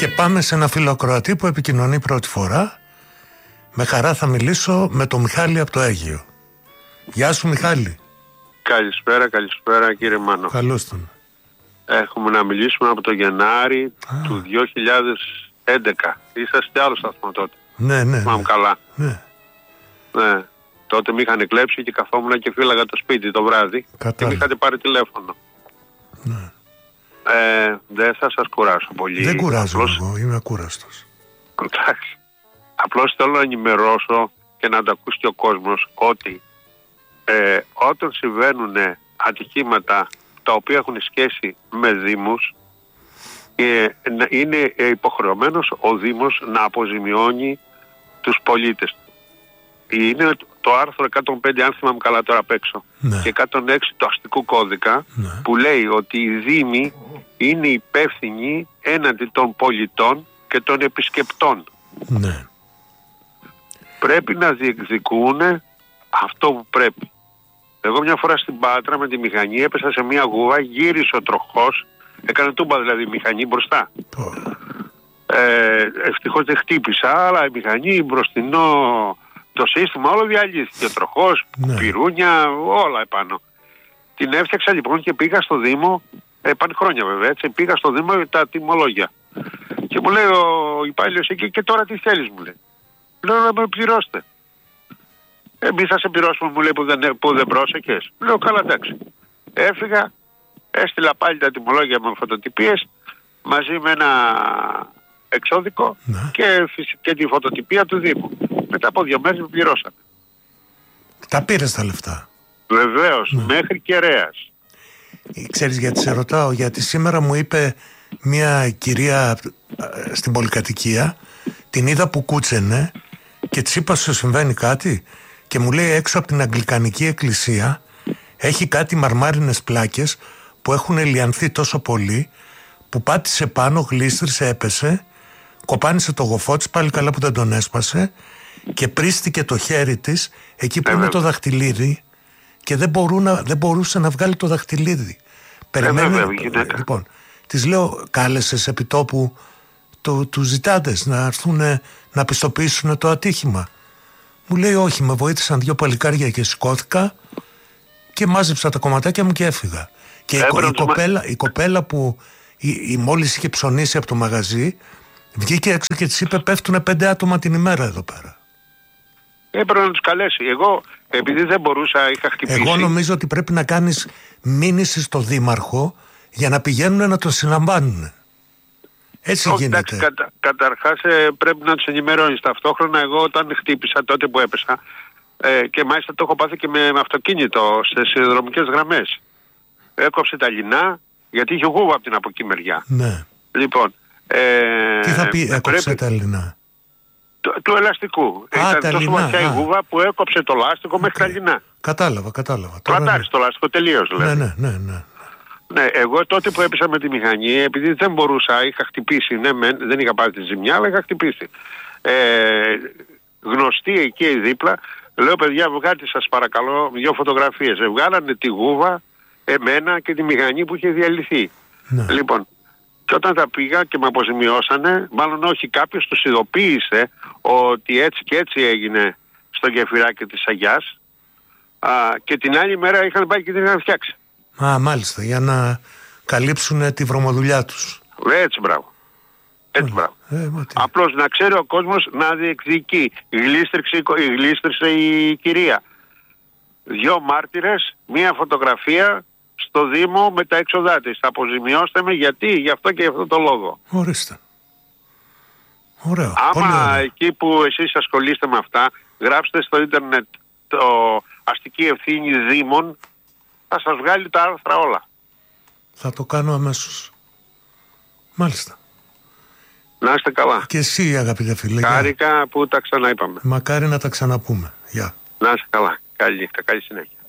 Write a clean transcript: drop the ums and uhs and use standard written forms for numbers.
Και πάμε σε ένα φίλο ακροατή που επικοινωνεί πρώτη φορά. Με χαρά θα μιλήσω με τον Μιχάλη από το Αίγυο. Γεια σου Μιχάλη. Καλησπέρα κύριε Μάνο. Καλώς τον. Έχουμε να μιλήσουμε από το Γενάρη του 2011. Είσαστε άλλο σταθμό τότε. Ναι. Θυμάμαι καλά. Ναι. Τότε με είχαν κλέψει και καθόμουν και φύλαγα το σπίτι το βράδυ. Και με είχατε πάρει τηλέφωνο. Ναι. Δεν θα σας κουράσω πολύ. Δεν κουράζω εγώ, είμαι ακούραστος. Εντάξει. Απλώς θέλω να ενημερώσω και να το ακούσει και ο κόσμος ότι όταν συμβαίνουν ατυχήματα τα οποία έχουν σχέση με δήμους, είναι υποχρεωμένος ο Δήμος να αποζημιώνει τους πολίτες του. Είναι το άρθρο 105, αν θυμάμαι καλά τώρα απ' έξω, και 106 του αστικού κώδικα, που λέει ότι οι Δήμοι είναι υπεύθυνοι έναντι των πολιτών και των επισκεπτών. Ναι. Πρέπει να διεκδικούν αυτό που πρέπει. Εγώ μια φορά στην Πάτρα με τη μηχανή έπεσα σε μια γούβα, γύρισε ο τροχός, έκανε τούμπα δηλαδή η μηχανή μπροστά. Ευτυχώς δεν χτύπησα, αλλά η μηχανή μπροστινό, το σύστημα όλο διαλύθηκε. Ο τροχός, πυρούνια, όλα επάνω. Την έφτιαξα λοιπόν και πήγα στο Δήμο, πάνε χρόνια βέβαια, έτσι, πήγα στο Δήμο για τα τιμολόγια. Και μου λέει ο υπάλληλος εκεί, και τώρα τι θέλεις, μου λέει. Λέω να με πληρώσετε. Εμείς θα σε πληρώσουμε, μου λέει, που δεν πρόσεχες. Λέω καλά, εντάξει. Έφυγα, έστειλα πάλι τα τιμολόγια με φωτοτυπίες μαζί με ένα εξώδικο και τη φωτοτυπία του Δήμου. Μετά από 2 μέρες με πληρώσανε. Τα πήρες τα λεφτά? Βεβαίως, μέχρι κεραίας. Ξέρεις γιατί σε ρωτάω? Γιατί σήμερα μου είπε μια κυρία στην πολυκατοικία, την είδα που κούτσενε και της είπα σου συμβαίνει κάτι, και μου λέει έξω από την Αγγλικανική εκκλησία έχει κάτι μαρμάρινες πλάκες που έχουν λιανθεί τόσο πολύ που πάτησε πάνω, γλίστρισε, έπεσε, κοπάνισε το γοφό της, πάλι καλά που δεν τον έσπασε, και πρίστηκε το χέρι της εκεί που είναι το δαχτυλίδι και δεν μπορούσε να βγάλει το δαχτυλίδι. Περιμένει. Λοιπόν, της λέω, κάλεσες επί τόπου τους ζητάτες να έρθουν να πιστοποιήσουν το ατύχημα? Μου λέει όχι, με βοήθησαν 2 παλικάρια και σηκώθηκα και μάζεψα τα κομματάκια μου και έφυγα. Και η κοπέλα που μόλις είχε ψωνίσει από το μαγαζί βγήκε έξω και της είπε πέφτουνε 5 άτομα την ημέρα εδώ πέρα. Έπρεπε να τους καλέσει. Εγώ, επειδή δεν μπορούσα, είχα χτυπήσει. Εγώ νομίζω ότι πρέπει να κάνεις μήνυση στο δήμαρχο για να πηγαίνουν να τον συλλαμβάνουν. Έτσι γίνεται. Καταρχάς πρέπει να τους ενημερώνεις. Ταυτόχρονα εγώ όταν χτύπησα τότε που έπεσα, και μάλιστα το έχω πάθει και με αυτοκίνητο στις σιδηροδρομικές γραμμές. Έκοψε τα λινά γιατί είχε γούβα από την από εκεί μεριά. Ναι. Λοιπόν, τι θα πει έκοψε τα λινά? Του ελαστικού. Ήταν τόσο βαθιά η γούβα που έκοψε το λάστιχο μέχρι τα λινά. Κατάλαβα. Πλατάρεις το λάστιχο τελείως δηλαδή. Ναι, εγώ τότε που έπεσα με τη μηχανή, επειδή δεν μπορούσα, είχα χτυπήσει, δεν είχα πάρει τη ζημιά, αλλά είχα χτυπήσει. Γνωστοί εκεί δίπλα, λέω παιδιά βγάλτε σας παρακαλώ 2 φωτογραφίες. Βγάλανε τη γούβα, εμένα και τη μηχανή που είχε διαλυθεί. Λοιπόν, και όταν τα πήγα και με αποζημιώσανε, μάλλον όχι, κάποιος τους ειδοποίησε ότι έτσι και έτσι έγινε στο γεφυράκι της Αγιάς, και την άλλη μέρα είχαν πάει και την είχαν φτιάξει. Μάλιστα, για να καλύψουν τη βρωμοδουλειά τους. Έτσι μπράβο. Απλώς να ξέρει ο κόσμος να διεκδικεί. Γλίστρισε η κυρία. 2 μάρτυρες, 1 φωτογραφία στο Δήμο με τα έξοδά της. Αποζημιώστε με γιατί, γι' αυτό και γι' αυτό το λόγο. Ορίστε. Ωραίο. Άμα εκεί που εσείς ασχολείστε με αυτά, γράψτε στο ίντερνετ το αστική ευθύνη Δήμων, θα σας βγάλει τα άρθρα όλα. Θα το κάνω αμέσως. Μάλιστα. Να είστε καλά. Και εσύ αγαπητέ φίλε. Χάρηκα που τα ξαναείπαμε. Μακάρι να τα ξαναπούμε. Γεια. Να είστε καλά. Καλή νύχτα, καλή συνέχεια.